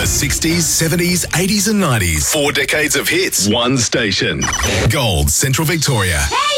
60s, 70s, 80s and 90s. 4 decades of hits. One station. Gold, Central Victoria. Hey!